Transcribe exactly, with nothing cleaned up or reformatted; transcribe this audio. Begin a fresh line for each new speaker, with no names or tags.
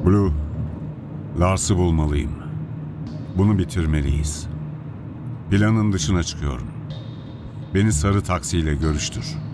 Blue, Lars'ı bulmalıyım. Bunu bitirmeliyiz. Planın dışına çıkıyorum. Beni sarı taksiyle görüştür.